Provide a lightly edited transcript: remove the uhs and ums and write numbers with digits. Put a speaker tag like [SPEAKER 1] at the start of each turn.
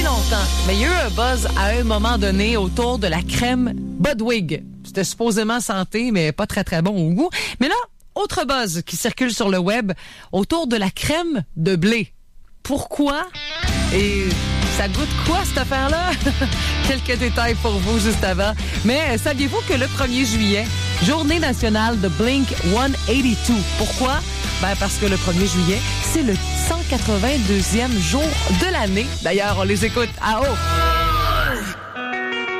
[SPEAKER 1] longtemps. Mais il y a eu un buzz à un moment donné autour de la crème Budwig. C'était supposément santé, mais pas très, très bon au goût. Mais là, autre buzz qui circule sur le web autour de la crème de blé. Pourquoi? Et ça goûte quoi, cette affaire-là? Quelques détails pour vous juste avant. Mais saviez-vous que le 1er juillet, journée nationale de Blink-182. Pourquoi? Parce que le 1er juillet, c'est le 182e jour de l'année. D'ailleurs, on les écoute à haut.